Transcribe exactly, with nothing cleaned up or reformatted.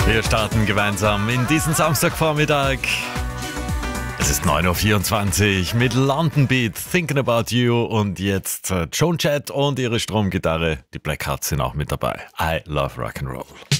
Wir starten gemeinsam in diesen Samstagvormittag. Es ist neun Uhr vierundzwanzig mit London Beat, Thinking About You und jetzt äh, Joan Jett und ihre Stromgitarre. Die Black Hearts sind auch mit dabei. I love Rock'n'Roll.